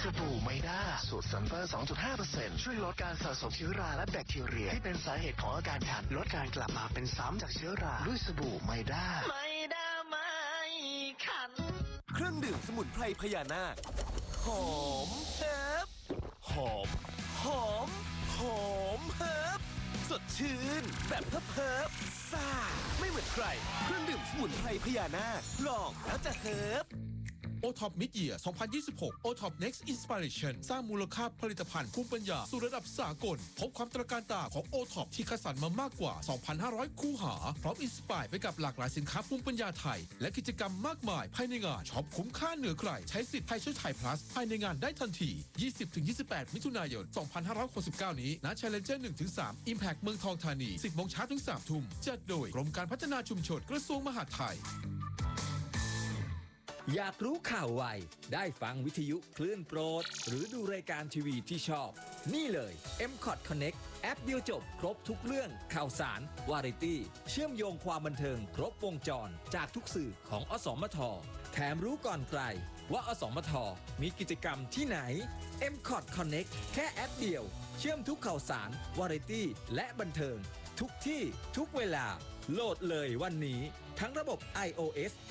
สบู่ไมด้าสูตรซัลเฟอร์ 2.5% ช่วยลดการสะสมเชื้อราและแบคทีเรียที่เป็นสาเหตุของอาการคันลดการกลับมาเป็นซ้ำจากเชื้อราด้วยสบู่ไมด้าไม่คันเครื่องดื่มสมุนไพรพญานาคหอมเฮิบหอมหอมหอมเฮิบสดชื่นแบบเฮิบซ่าไม่เหมือนใครเครื่องดื่มสมุนไพรพญานาคลองแล้วจะเฮิบ OTOP Mid-Year 2026 OTOP Next Inspiration สร้างมูลค่าผลิตภัณฑ์ภูมิปัญญาสู่ระดับสากลพบความตระการตาของ OTOP ที่คัดสรรมามากกว่า 2,500 คู่หาพร้อมอินสปายไปกับหลากหลายสินค้าภูมิปัญญาไทยและกิจกรรมมากมายภายในงานช็อปคุ้มค่าเหนือใครใช้สิทธิ์ไทยช่วยไทย plus ภายในงานได้ทันที 20-28 มิถุนายน 2569 นี้ณ Challenger 1-3 Impact เมืองทองธานี 10 โมงเช้าถึง 3 ทุ่มจัดโดยกรมการพัฒนาชุมชนกระทรวงมหาดไทยอยากรู้ข่าวไวได้ฟังวิทยุคลื่นโปรดหรือดูรายการทีวีที่ชอบนี่เลย MCOT Connect แอปเดียวจบครบทุกเรื่องข่าวสารวาไรตี้เชื่อมโยงความบันเทิงครบวงจรจากทุกสื่อของอสมทแถมรู้ก่อนใครว่าอสมทมีกิจกรรมที่ไหน MCOT Connect แค่แอปเดียวเชื่อมทุกข่าวสารวาไรตี้และบันเทิงทุกที่ทุกเวลาโหลดเลยวันนี้ทั้งระบบ iOS